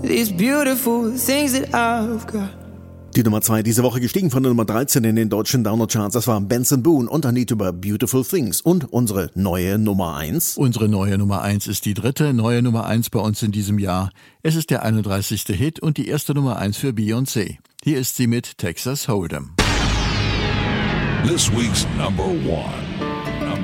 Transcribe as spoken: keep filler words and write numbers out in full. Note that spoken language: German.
these beautiful things that I've got. Die Nummer zwei diese Woche gestiegen von der Nummer dreizehn in den deutschen Download-Charts. Das war Benson Boone und Anita Beautiful Things. Und unsere neue Nummer eins. Unsere neue Nummer eins ist die dritte neue Nummer eins bei uns in diesem Jahr. Es ist der einunddreißigste Hit und die erste Nummer eins für Beyoncé. Hier ist sie mit Texas Hold'em. This week's number one.